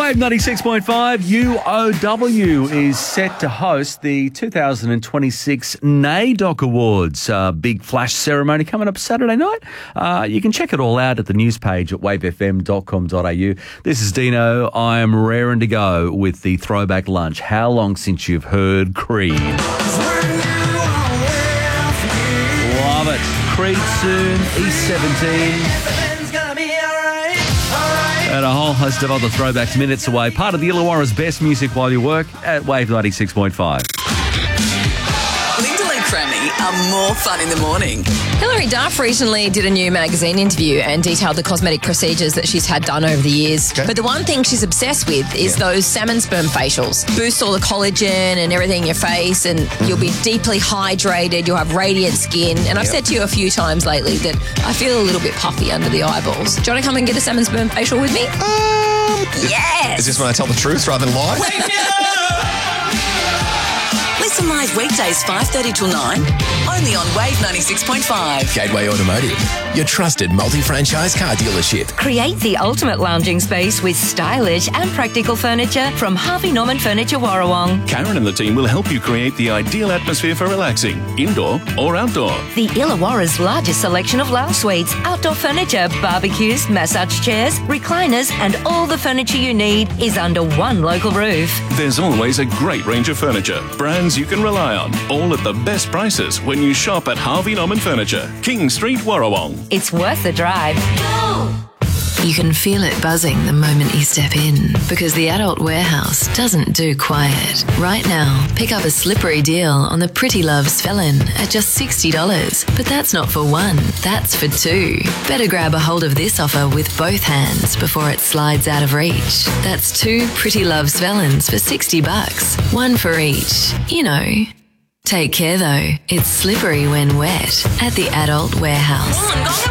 Wave 96.5, UOW is set to host the 2026 NAIDOC Awards. Big flash ceremony coming up Saturday night. You can check it all out at the news page at wavefm.com.au. This is Dino. I am raring to go with the throwback lunch. How long since you've heard Creed? Love it. Creed soon, East 17. And a whole host of other throwbacks minutes away. Part of the Illawarra's best music while you work at Wave 96.5. Lyndall and Crammy are more fun in the morning. Hilary Duff recently did a new magazine interview and detailed the cosmetic procedures that she's had done over the years. Okay. But the one thing she's obsessed with is those salmon sperm facials. Boost all the collagen and everything in your face, and you'll be deeply hydrated, you'll have radiant skin. And I've said to you a few times lately that I feel a little bit puffy under the eyeballs. Do you want to come and get a salmon sperm facial with me? Yes! Is this when I tell the truth rather than lie? Listen live weekdays 5:30 till 9, only on Wave 96.5. Gateway Automotive, your trusted multi-franchise car dealership. Create the ultimate lounging space with stylish and practical furniture from Harvey Norman Furniture Warrawong. Karen and the team will help you create the ideal atmosphere for relaxing, indoor or outdoor. The Illawarra's largest selection of lounge suites, outdoor furniture, barbecues, massage chairs, recliners, and all the furniture you need is under one local roof. There's always a great range of furniture, brands you can rely on, all at the best prices when you shop at Harvey Norman Furniture, King Street, Warrawong. It's worth the drive. You can feel it buzzing the moment you step in, because the Adult Warehouse doesn't do quiet. Right now, pick up a slippery deal on the Pretty Loves Felon at just $60. But that's not for one, that's for two. Better grab a hold of this offer with both hands before it slides out of reach. That's two Pretty Loves Felons for $60, one for each. You know. Take care though, it's slippery when wet at the Adult Warehouse.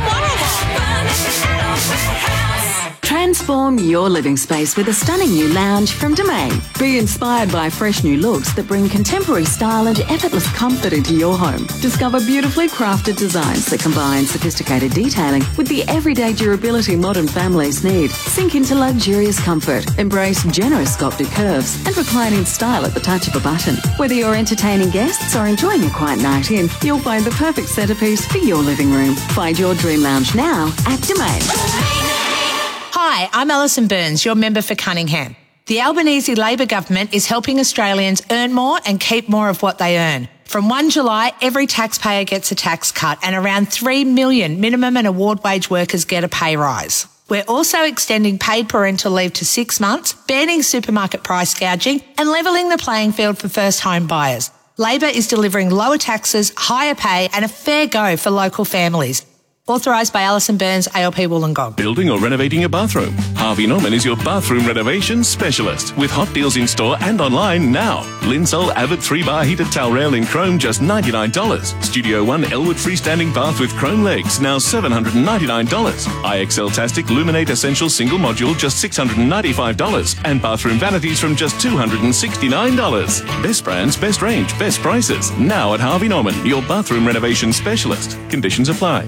Transform your living space with a stunning new lounge from Domain. Be inspired by fresh new looks that bring contemporary style and effortless comfort into your home. Discover beautifully crafted designs that combine sophisticated detailing with the everyday durability modern families need. Sink into luxurious comfort, embrace generous sculpted curves, and recline in style at the touch of a button. Whether you're entertaining guests or enjoying a quiet night in, you'll find the perfect centerpiece for your living room. Find your dream lounge now at Domain. Hi, I'm Alison Burns, your member for Cunningham. The Albanese Labor government is helping Australians earn more and keep more of what they earn. From 1 July, every taxpayer gets a tax cut and around 3 million minimum and award wage workers get a pay rise. We're also extending paid parental leave to 6 months, banning supermarket price gouging and levelling the playing field for first home buyers. Labor is delivering lower taxes, higher pay and a fair go for local families. Authorised by Alison Burns, ALP Wollongong. Building or renovating a bathroom? Harvey Norman is your bathroom renovation specialist with hot deals in store and online now. Linsol Avid 3-bar heated towel rail in chrome just $99. Studio One Elwood freestanding bath with chrome legs now $799. IXL Tastic Luminate Essential single module just $695. And bathroom vanities from just $269. Best brands, best range, best prices. Now at Harvey Norman, your bathroom renovation specialist. Conditions apply.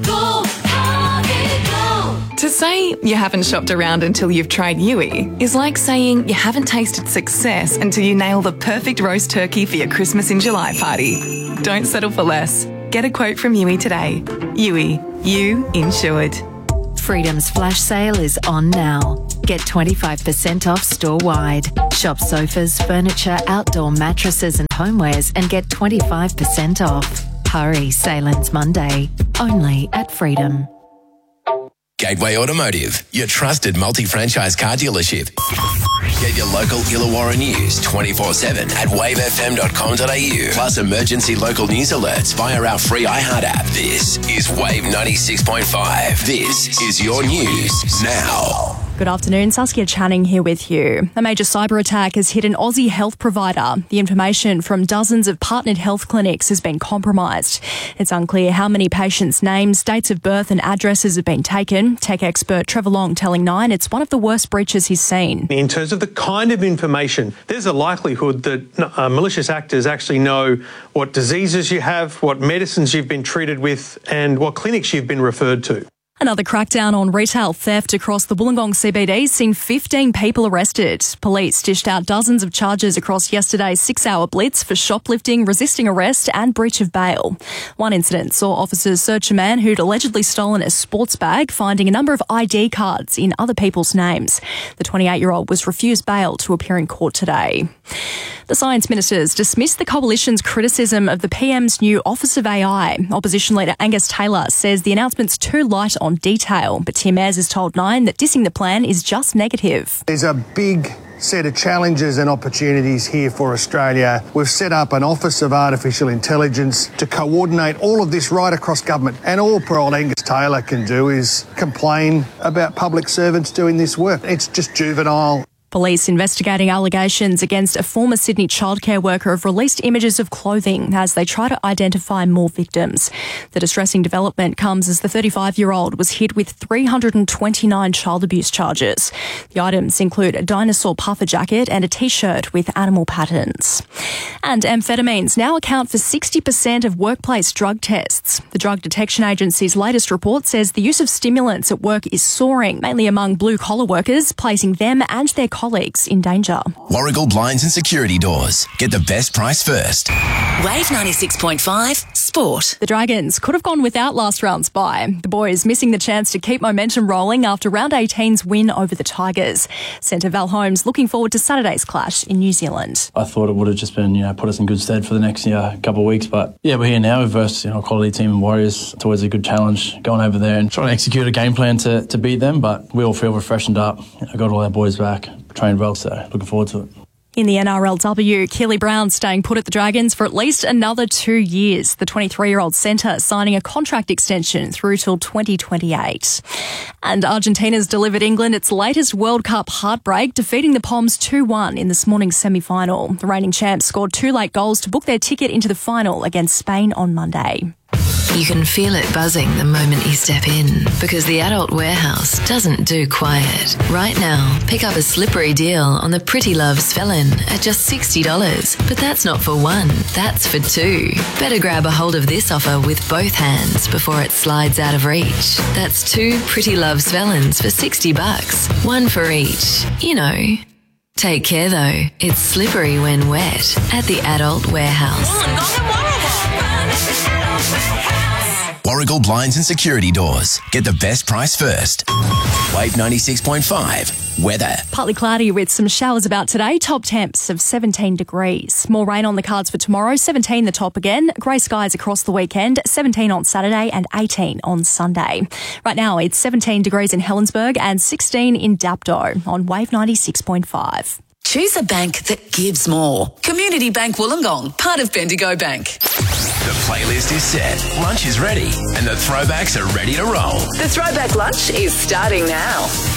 To say you haven't shopped around until you've tried Yui is like saying you haven't tasted success until you nail the perfect roast turkey for your Christmas in July party. Don't settle for less. Get a quote from Yui today. Yui, you insured. Freedom's flash sale is on now. Get 25% off store-wide. Shop sofas, furniture, outdoor mattresses and homewares and get 25% off. Hurry, sale ends Monday. Only at Freedom. Gateway Automotive, your trusted multi-franchise car dealership. Get your local Illawarra news 24/7 at wavefm.com.au. Plus emergency local news alerts via our free iHeart app. This is Wave 96.5. This is your news now. Good afternoon, Saskia Channing here with you. A major cyber attack has hit an Aussie health provider. The information from dozens of partnered health clinics has been compromised. It's unclear how many patients' names, dates of birth and addresses have been taken. Tech expert Trevor Long telling Nine it's one of the worst breaches he's seen. In terms of the kind of information, there's a likelihood that malicious actors actually know what diseases you have, what medicines you've been treated with and what clinics you've been referred to. Another crackdown on retail theft across the Wollongong CBD seen 15 people arrested. Police dished out dozens of charges across yesterday's 6-hour blitz for shoplifting, resisting arrest and breach of bail. One incident saw officers search a man who'd allegedly stolen a sports bag, finding a number of ID cards in other people's names. The 28-year-old was refused bail to appear in court today. The Science Ministers dismissed the Coalition's criticism of the PM's new Office of AI. Opposition leader Angus Taylor says the announcement's too light on detail, but Tim Ayres has told Nine that dissing the plan is just negative. There's a big set of challenges and opportunities here for Australia. We've set up an Office of Artificial Intelligence to coordinate all of this right across government. And all poor old Angus Taylor can do is complain about public servants doing this work. It's just juvenile. Police investigating allegations against a former Sydney childcare worker have released images of clothing as they try to identify more victims. The distressing development comes as the 35-year-old was hit with 329 child abuse charges. The items include a dinosaur puffer jacket and a T-shirt with animal patterns. And amphetamines now account for 60% of workplace drug tests. The Drug Detection Agency's latest report says the use of stimulants at work is soaring, mainly among blue-collar workers, placing them and their colleagues in danger. Warragul Blinds and Security Doors. Get the best price first. Wave 96.5 Sport. The Dragons could have gone without last round's bye. The boys missing the chance to keep momentum rolling after round 18's win over the Tigers. Centre Val Holmes looking forward to Saturday's clash in New Zealand. I thought it would have just been, put us in good stead for the next couple of weeks. But we're here now. We've versed a quality team in Warriors. It's always a good challenge going over there and trying to execute a game plan to beat them. But we all feel we're freshened up. I got all our boys back, trained well, so looking forward to it. In the NRLW, Keely Brown staying put at the Dragons for at least another 2 years. The 23-year-old centre signing a contract extension through till 2028. And Argentina's delivered England its latest World Cup heartbreak, defeating the Poms 2-1 in this morning's semi-final. The reigning champs scored 2 late goals to book their ticket into the final against Spain on Monday. You can feel it buzzing the moment you step in, because the Adult Warehouse doesn't do quiet. Right now, pick up a slippery deal on the Pretty Love's Felon at just $60. But that's not for one, that's for two. Better grab a hold of this offer with both hands before it slides out of reach. That's 2 Pretty Love's Felons for $60, one for each. Take care though, it's slippery when wet at the Adult Warehouse. Warragul Blinds and Security Doors. Get the best price first. Wave 96.5. Weather. Partly cloudy with some showers about today. Top temps of 17 degrees. More rain on the cards for tomorrow. 17 the top again. Grey skies across the weekend. 17 on Saturday and 18 on Sunday. Right now it's 17 degrees in Helensburgh and 16 in Dapto on Wave 96.5. Choose a bank that gives more. Community Bank Wollongong, part of Bendigo Bank. The playlist is set, lunch is ready, and the throwbacks are ready to roll. The Throwback Lunch is starting now.